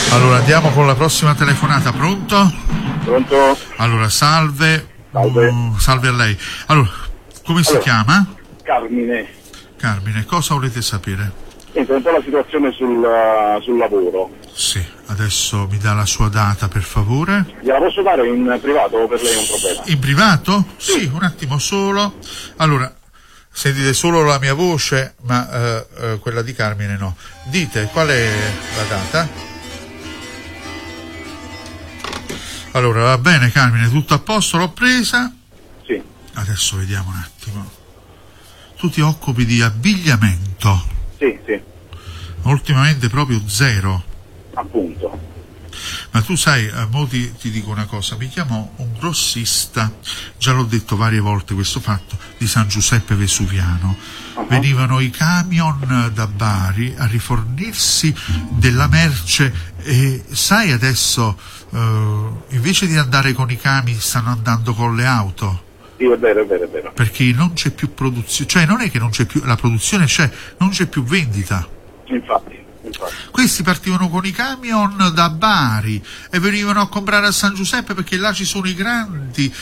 Allora andiamo con la prossima telefonata. Pronto? Pronto? Allora salve. Salve. Salve a lei. Allora, come si chiama? Carmine. Carmine, cosa volete sapere? Niente, un po' la situazione sul lavoro. Sì, adesso mi dà la sua data per favore. Gliela posso dare in privato o per lei è un problema? In privato? Sì, un attimo solo. Allora, sentite solo la mia voce, ma quella di Carmine no. Dite, qual è la data? Allora, va bene Carmine, tutto a posto, l'ho presa. Sì. Adesso vediamo un attimo. Tu ti occupi di abbigliamento. Sì, sì. Ultimamente proprio zero. Appunto. Ma tu sai, mo ti dico una cosa, mi chiamo un grossista, già l'ho detto varie volte questo fatto, di San Giuseppe Vesuviano. Venivano i camion da Bari a rifornirsi della merce e sai adesso, invece di andare con i camion stanno andando con le auto. Sì, è vero, è vero, è vero. Perché non c'è più produzione, cioè non è che non c'è più, la produzione c'è, non c'è più vendita. Infatti. Questi partivano con i camion da Bari e venivano a comprare a San Giuseppe perché là ci sono i grandi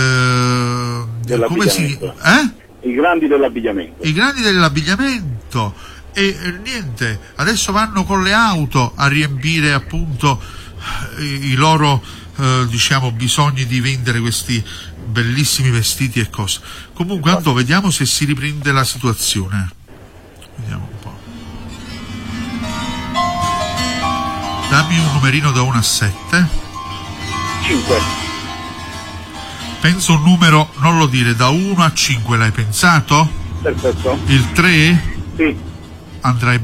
come si I grandi dell'abbigliamento. I grandi dell'abbigliamento e niente, adesso vanno con le auto a riempire appunto i loro diciamo bisogni di vendere questi bellissimi vestiti e cose. Comunque andò, vediamo se si riprende la situazione. Vediamo un po'. Dammi un numerino da 1 a 7. 5. Penso un numero, non lo dire, da 1 a 5 l'hai pensato? Perfetto. Il 3? Sì. Andrai